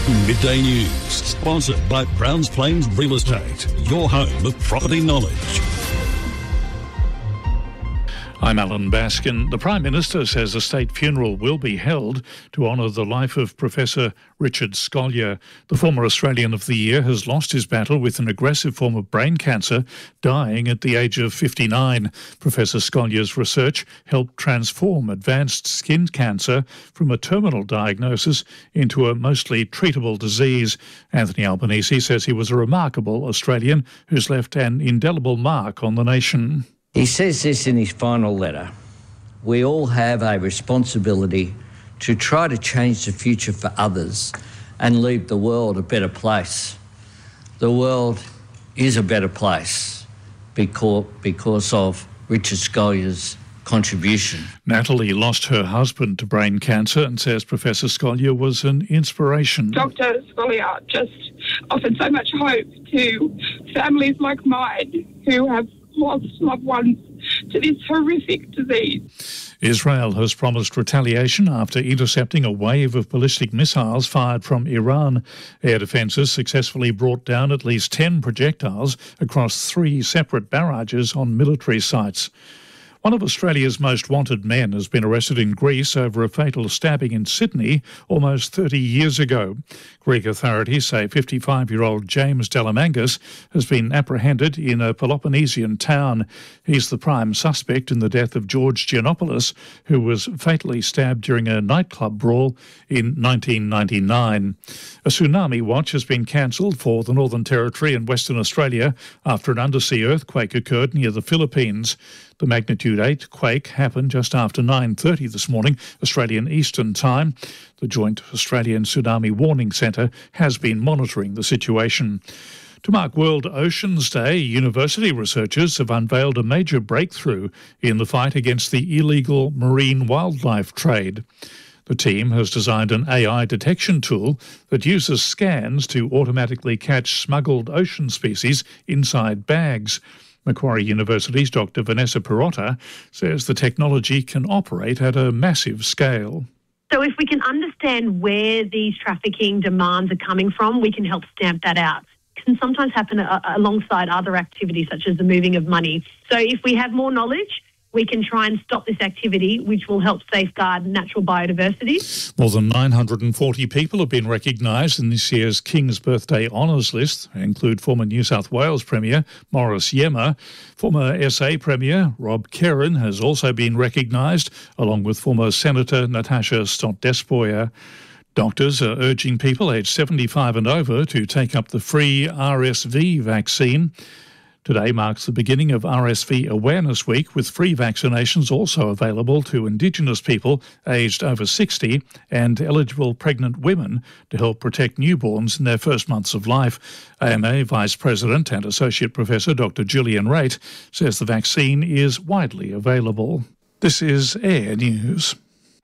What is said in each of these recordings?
Midday News, sponsored by Browns Plains Real Estate, your home of property knowledge. I'm Alan Baskin. The Prime Minister says a state funeral will be held to honour the life of Professor Richard Scolyer. The former Australian of the Year has lost his battle with an aggressive form of brain cancer, dying at the age of 59. Professor Scolyer's research helped transform advanced skin cancer from a terminal diagnosis into a mostly treatable disease. Anthony Albanese says he was a remarkable Australian who's left an indelible mark on the nation. He says this in his final letter: we all have a responsibility to try to change the future for others and leave the world a better place. The world is a better place because of Richard Scolyer's contribution. Natalie lost her husband to brain cancer and says Professor Scolyer was an inspiration. Dr. Scolyer just offered so much hope to families like mine who have lost loved ones to this horrific disease. Israel has promised retaliation after intercepting a wave of ballistic missiles fired from Iran. Air defences successfully brought down at least 10 projectiles across 3 separate barrages on military sites. One of Australia's most wanted men has been arrested in Greece over a fatal stabbing in Sydney almost 30 years ago. Greek authorities say 55-year-old James Delamangas has been apprehended in a Peloponnesian town. He's the prime suspect in the death of George Giannopoulos, who was fatally stabbed during a nightclub brawl in 1999. A tsunami watch has been cancelled for the Northern Territory and Western Australia after an undersea earthquake occurred near the Philippines. The magnitude 8 quake happened just after 9:30 this morning, Australian Eastern Time. The Joint Australian Tsunami Warning Centre has been monitoring the situation. To mark World Oceans Day, university researchers have unveiled a major breakthrough in the fight against the illegal marine wildlife trade. The team has designed an AI detection tool that uses scans to automatically catch smuggled ocean species inside bags. Macquarie University's Dr. Vanessa Pirotta says the technology can operate at a massive scale. So if we can understand where these trafficking demands are coming from, we can help stamp that out. It can sometimes happen alongside other activities such as the moving of money. So if we have more knowledge, we can try and stop this activity, which will help safeguard natural biodiversity. More than 940 people have been recognised in this year's King's Birthday Honours list. They include former New South Wales Premier Maurice Yemma. Former SA Premier Rob Kerrin has also been recognised, along with former Senator Natasha Stott-Despoja. Doctors are urging people aged 75 and over to take up the free RSV vaccine. Today marks the beginning of RSV Awareness Week, with free vaccinations also available to Indigenous people aged over 60 and eligible pregnant women to help protect newborns in their first months of life. AMA Vice President and Associate Professor Dr. Gillian Raitt says the vaccine is widely available. This is Air News.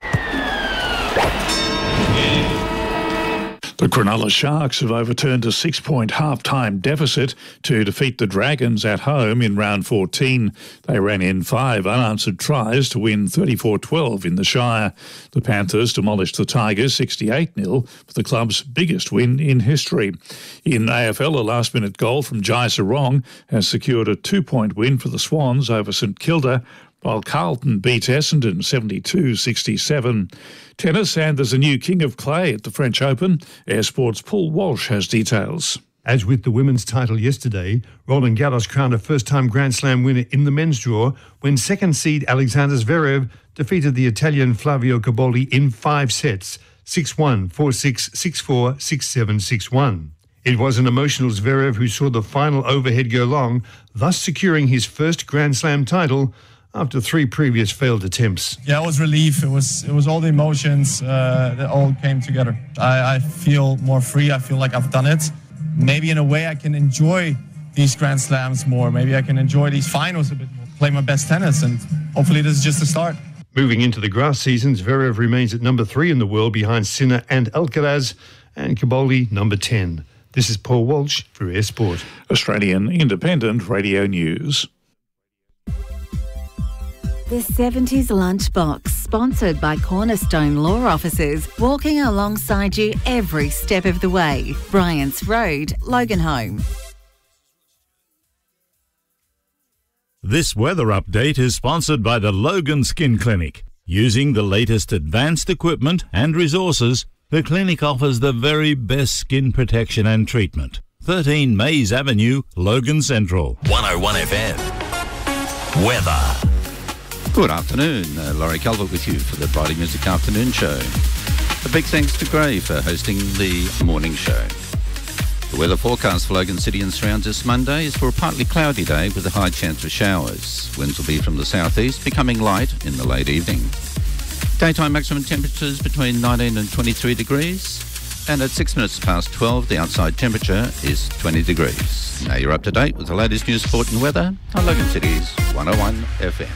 The Cronulla Sharks have overturned a 6-point half-time deficit to defeat the Dragons at home in round 14. They ran in 5 unanswered tries to win 34-12 in the Shire. The Panthers demolished the Tigers 68-0 for the club's biggest win in history. In AFL, a last-minute goal from Jai Sarong has secured a 2-point win for the Swans over St Kilda, while Carlton beat Essendon 72-67. Tennis, and there's a new King of Clay at the French Open. Air Sports' Paul Walsh has details. As with the women's title yesterday, Roland Garros crowned a first-time Grand Slam winner in the men's draw when second seed Alexander Zverev defeated the Italian Flavio Cobolli in 5 sets, 6-1, 4-6, 6-4, 6-7, 6-1. It was an emotional Zverev who saw the final overhead go long, thus securing his first Grand Slam title after 3 previous failed attempts. Yeah, it was relief. It was all the emotions that all came together. I feel more free. I feel like I've done it. Maybe in a way I can enjoy these Grand Slams more. Maybe I can enjoy these finals a bit more, play my best tennis, and hopefully this is just the start. Moving into the grass season, Zverev remains at number 3 in the world behind Sinner and Alcaraz, and Cobolli number 10. This is Paul Walsh for Air Sport. Australian Independent Radio News. The 70s Lunchbox, sponsored by Cornerstone Law Offices, walking alongside you every step of the way. Bryant's Road, Loganholme. This weather update is sponsored by the Logan Skin Clinic. Using the latest advanced equipment and resources, the clinic offers the very best skin protection and treatment. 13 Mays Avenue, Logan Central. 101 FM. Weather. Good afternoon, Laurie Calvert with you for the Friday Music Afternoon Show. A big thanks to Gray for hosting the morning show. The weather forecast for Logan City and surrounds this Monday is for a partly cloudy day with a high chance for showers. Winds will be from the southeast, becoming light in the late evening. Daytime maximum temperatures between 19 and 23 degrees. And at 6 minutes past 12, the outside temperature is 20 degrees. Now you're up to date with the latest news, sport and weather on Logan City's 101 FM.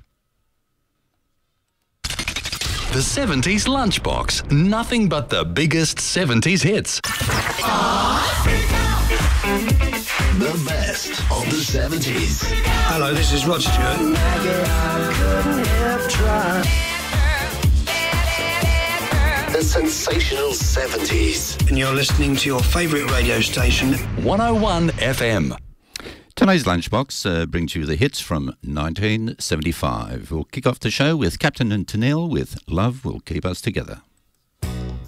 The 70s Lunchbox. Nothing but the biggest 70s hits. The best of the 70s. Hello, this is Rod Stewart. The sensational 70s. And you're listening to your favourite radio station, 101 FM. Today's Lunchbox brings you the hits from 1975. We'll kick off the show with Captain and Tennille with Love Will Keep Us Together.